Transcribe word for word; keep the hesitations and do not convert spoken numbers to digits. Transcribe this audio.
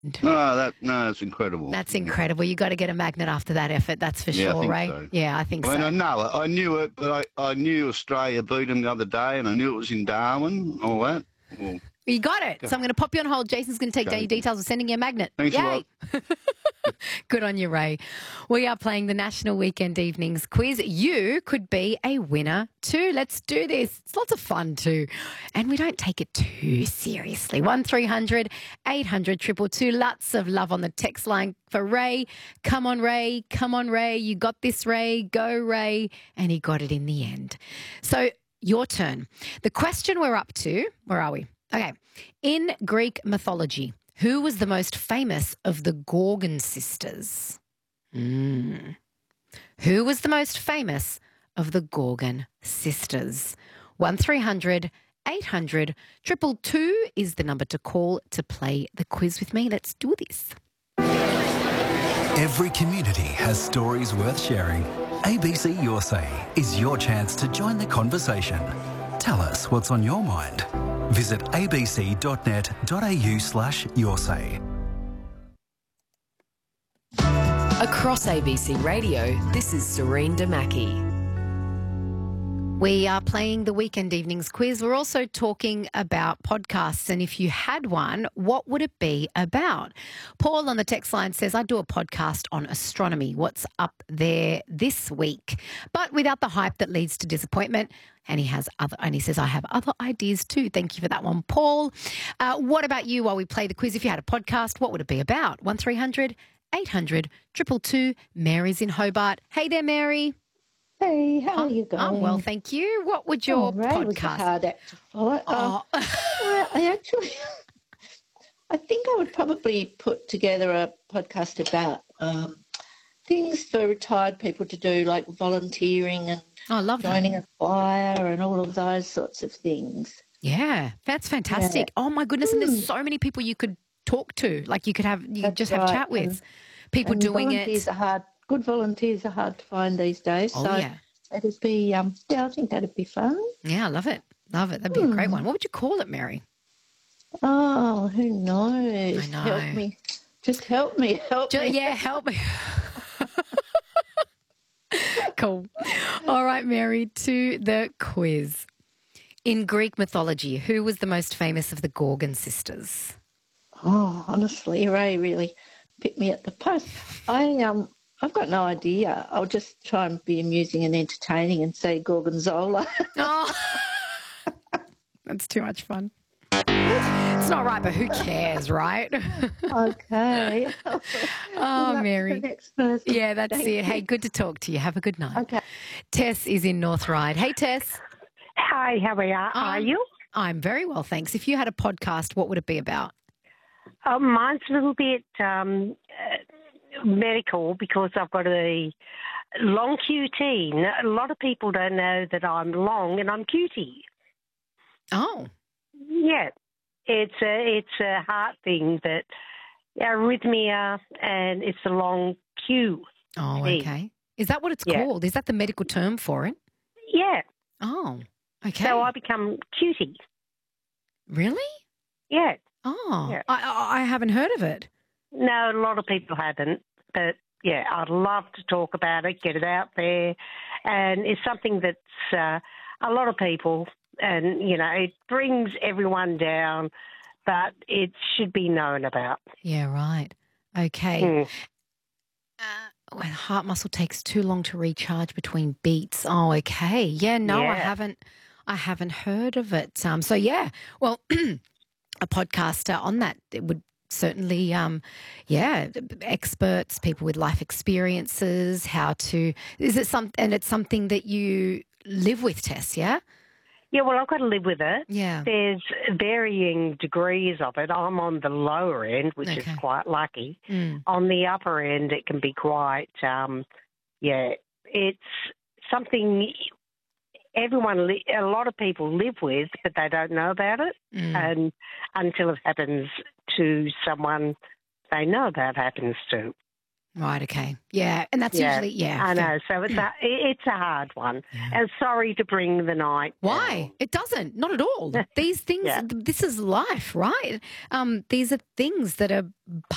No, that no, it's incredible. That's incredible. You got to get a magnet after that effort, that's for Yeah, I sure, think Ray. so. Yeah, I think I mean, so. I know it. I knew it, but I, I knew Australia beat them the other day, and I knew it was in Darwin, all that. Well, You got it. So I'm going to pop you on hold. Jason's going to take down your details of sending you a magnet. Thanks a Yay. lot. Good on you, Ray. We are playing the National Weekend Evenings Quiz. You could be a winner too. Let's do this. It's lots of fun too. And we don't take it too seriously. one three hundred eight hundred two two two. Lots of love on the text line for Ray. Come on, Ray. Come on, Ray. You got this, Ray. Go, Ray. And he got it in the end. So your turn. The question we're up to, where are we? Okay. In Greek mythology, who was the most famous of the Gorgon sisters? Mm. Who was the most famous of the Gorgon sisters? one three hundred eight hundred two two two is the number to call to play the quiz with me. Let's do this. Every community has stories worth sharing. A B C Your Say is your chance to join the conversation. Tell us what's on your mind. Visit abc.net.au slash your say. Across A B C Radio, this is Serene Damaki. We are playing the Weekend Evenings Quiz. We're also talking about podcasts, and if you had one, what would it be about? Paul on the text line says, I do a podcast on astronomy. What's up there this week? But without the hype that leads to disappointment. And he has other, and he says, I have other ideas too. Thank you for that one, Paul. Uh, what about you while we play the quiz? If you had a podcast, what would it be about? one three hundred eight hundred two two two. Mary's in Hobart. Hey there, Mary. Hey, how oh, are you going? Oh, well, thank you. What would your oh, Ray was a podcast? hard act to follow. Oh. Uh, well, I actually, I think I would probably put together a podcast about um, things for retired people to do, like volunteering and oh, I love joining that. a choir and all of those sorts of things. Yeah, that's fantastic. Yeah. Oh, my goodness. And there's so many people you could talk to. Like you could have, you could just have right. a chat with. And, people and doing volunteers it. Are hard. Good volunteers are hard to find these days. Oh, so yeah. It'd be, um, yeah, I think that'd be fun. Yeah, I love it. Love it. That'd be hmm. a great one. What would you call it, Mary? Oh, who knows? I know. Help me. Just help me. Help just, me. Yeah, help me. Cool. All right, Mary, to the quiz. In Greek mythology, who was the most famous of the Gorgon sisters? Oh, honestly, Ray really picked me at the post. I um, I've got no idea. I'll just try and be amusing and entertaining and say Gorgonzola. Oh, that's too much fun. It's not right, but who cares, right? Okay. Oh, Mary. The next person. Yeah, that's Thank it. you. Hey, good to talk to you. Have a good night. Okay. Tess is in North Ryde. Hey, Tess. Hi, how are you? Um, are you? I'm very well, thanks. If you had a podcast, what would it be about? Uh, mine's a little bit um, uh, medical because I've got a long Q T. A lot of people don't know that I'm long and I'm cutie. Oh. Yeah. It's a, it's a heart thing that arrhythmia and it's a long Q. Oh, okay. Is that what it's yeah. called? Is that the medical term for it? Yeah. Oh, okay. So I become cutie. Really? Yeah. Oh, yeah. I, I haven't heard of it. No, a lot of people haven't. But, yeah, I'd love to talk about it, get it out there. And it's something that's uh, a lot of people, and, you know, it brings everyone down, but it should be known about. Yeah, right. Okay. Mm. Uh, when heart muscle takes too long to recharge between beats. Oh, okay. Yeah, no, yeah. I haven't I haven't heard of it. Um, so, yeah, well, a podcast uh, on that, it would certainly, um, yeah, experts, people with life experiences, how to, is it some, and it's something that you live with, Tess, yeah? Yeah, well, I've got to live with it. Yeah. There's varying degrees of it. I'm on the lower end, which Okay. is quite lucky. Mm. On the upper end, it can be quite, um, yeah, it's something everyone, li- a lot of people live with, but they don't know about it. Mm. And until it happens to someone they know about happens to. Right, okay. Yeah, and that's Yeah, usually, yeah. I fair. know. So it's a it's a hard one. Yeah. And sorry to bring the night. Why? down. It doesn't. Not at all. These things, Yeah. this is life, right? Um, these are things that are